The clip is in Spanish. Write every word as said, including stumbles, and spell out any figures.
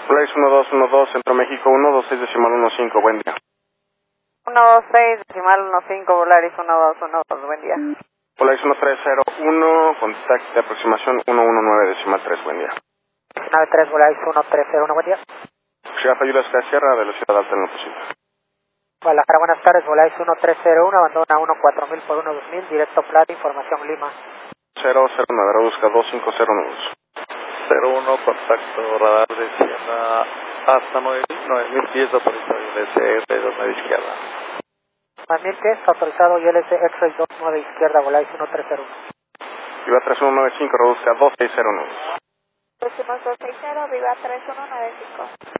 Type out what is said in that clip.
Polaris uno dos uno dos, Centro México uno dos seis decimal uno cinco, buen día. uno dos seis decimal uno cinco, Polaris uno dos uno dos, buen día. Polaris uno tres cero uno, contacto de aproximación uno uno nueve decimal tres, buen día. nueve tres, Polaris uno tres cero uno, buen día. Ciudad Fayulas Sierra, velocidad alta en lo posible. Guadalajara, buenas tardes, Polaris uno tres cero uno, abandona uno cuatro mil por uno dos mil, directo Plata, información Lima. cero cero nueve, reduzca dos cinco cero nudos. cero uno, contacto radar de Siena hasta nueve mil pies, autorizado I L S R dos nueve izquierda. nueve mil pies, autorizado I L S X-Ray dos nueve izquierda, Polaris uno tres cero uno. Viva tres uno nueve cinco, reduzca dos seis cero nudos. Próximos dos seis cero, Viva tres uno nueve cinco.